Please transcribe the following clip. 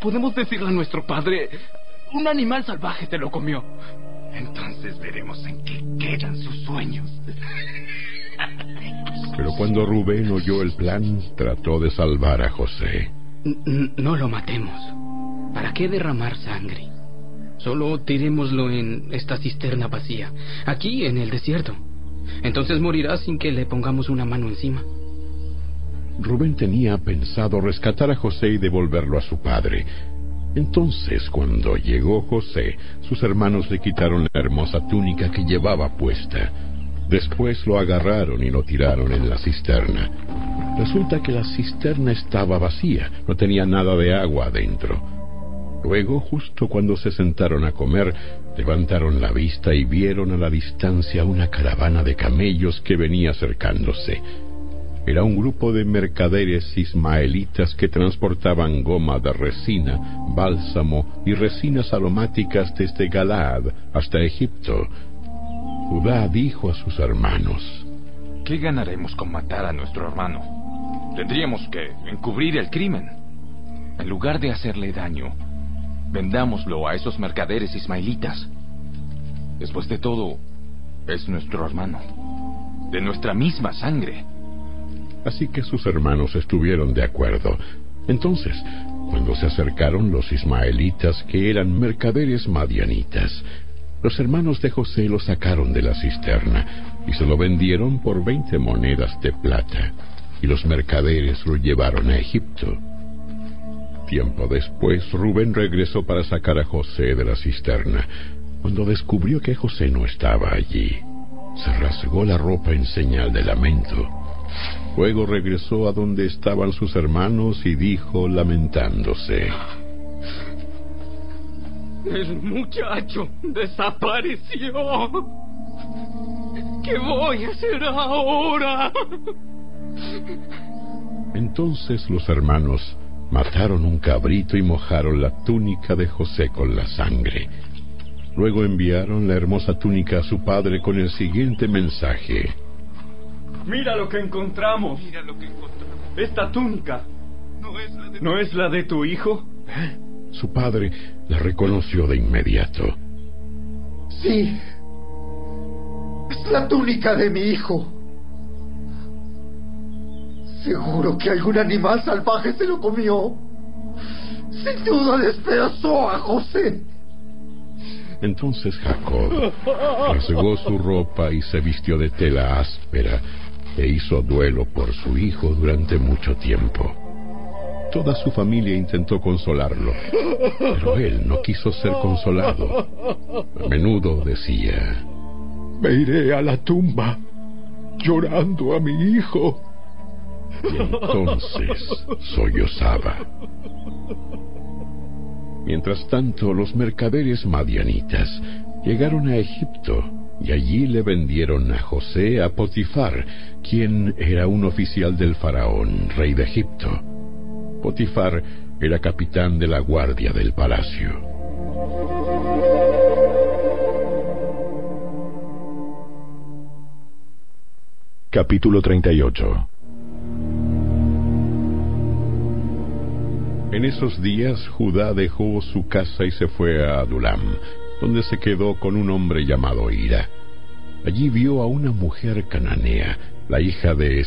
podemos decirle a nuestro padre: un animal salvaje se lo comió. Entonces veremos en qué quedan sus sueños. Pero cuando Rubén oyó el plan, trató de salvar a José. No lo matemos. ¿Para qué derramar sangre? Solo tirémoslo en esta cisterna vacía, aquí en el desierto. Entonces morirá sin que le pongamos una mano encima. Rubén tenía pensado rescatar a José y devolverlo a su padre. Entonces, cuando llegó José, sus hermanos le quitaron la hermosa túnica que llevaba puesta. Después lo agarraron y lo tiraron en la cisterna. Resulta que la cisterna estaba vacía, no tenía nada de agua adentro. Luego, justo cuando se sentaron a comer, levantaron la vista y vieron a la distancia una caravana de camellos que venía acercándose. Era un grupo de mercaderes ismaelitas que transportaban goma de resina, bálsamo y resinas aromáticas desde Galaad hasta Egipto. Judá dijo a sus hermanos: ¿qué ganaremos con matar a nuestro hermano? Tendríamos que encubrir el crimen. En lugar de hacerle daño, vendámoslo a esos mercaderes ismaelitas. Después de todo, es nuestro hermano, de nuestra misma sangre. Así que sus hermanos estuvieron de acuerdo. Entonces, cuando se acercaron los ismaelitas, que eran mercaderes madianitas, los hermanos de José lo sacaron de la cisterna y se lo vendieron por 20 monedas de plata, y los mercaderes lo llevaron a Egipto. Tiempo después, Rubén regresó para sacar a José de la cisterna. Cuando descubrió que José no estaba allí, se rasgó la ropa en señal de lamento. Luego regresó a donde estaban sus hermanos y dijo, lamentándose: el muchacho desapareció. ¿Qué voy a hacer ahora? Entonces los hermanos mataron un cabrito y mojaron la túnica de José con la sangre. Luego enviaron la hermosa túnica a su padre con el siguiente mensaje: Mira lo que encontramos. Esta túnica ¿no es la de tu hijo? Su padre la reconoció de inmediato. Sí, es la túnica de mi hijo. Seguro que algún animal salvaje se lo comió. Sin duda despedazó a José. Entonces Jacob rasgó su ropa y se vistió de tela áspera e hizo duelo por su hijo durante mucho tiempo. Toda su familia intentó consolarlo, pero él no quiso ser consolado. A menudo decía: me iré a la tumba llorando a mi hijo. Y entonces sollozaba. Mientras tanto, los mercaderes madianitas llegaron a Egipto y allí le vendieron a José a Potifar, quien era un oficial del faraón, rey de Egipto. Potifar era capitán de la guardia del palacio. Capítulo 38. En esos días Judá dejó su casa y se fue a Adulam, donde se quedó con un hombre llamado Hira. Allí vio a una mujer cananea, la hija de